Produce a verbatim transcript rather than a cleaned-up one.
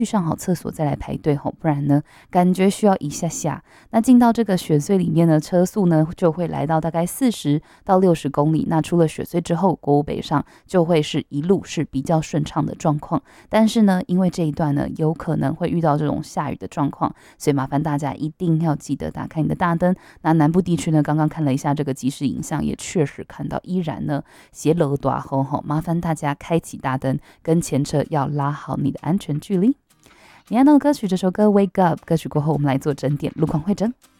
去上好厕所再来排队吼，不然呢，感觉需要一下下。那进到这个雪隧里面呢，车速呢就会来到大概四十到六十公里。那出了雪隧之后，国五北上就会是一路是比较顺畅的状况。但是呢，因为这一段呢有可能会遇到这种下雨的状况，所以麻烦大家一定要记得打开你的大灯。那南部地区呢，刚刚看了一下这个即时影像，也确实看到依然呢斜楼大后吼，麻烦大家开启大灯，跟前车要拉好你的安全距离。你爱到的歌曲，这首歌《Wake Up》歌曲过后，我们来做整点路况会诊。